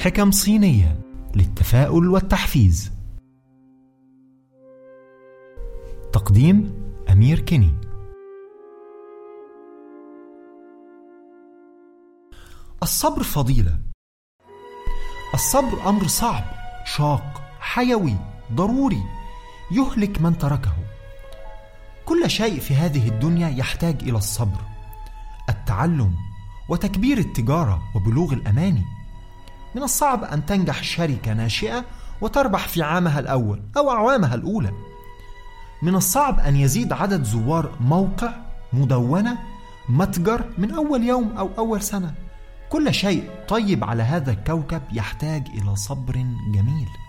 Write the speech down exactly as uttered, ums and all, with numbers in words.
حكم صينية للتفاؤل والتحفيز. تقديم أمير كيني. الصبر فضيلة. الصبر أمر صعب، شاق، حيوي، ضروري، يهلك من تركه. كل شيء في هذه الدنيا يحتاج إلى الصبر، التعلم وتكبير التجارة وبلوغ الأماني. من الصعب أن تنجح شركة ناشئة وتربح في عامها الأول أو أعوامها الأولى. من الصعب أن يزيد عدد زوار موقع، مدونة، متجر من أول يوم أو أول سنة. كل شيء طيب على هذا الكوكب يحتاج إلى صبر جميل.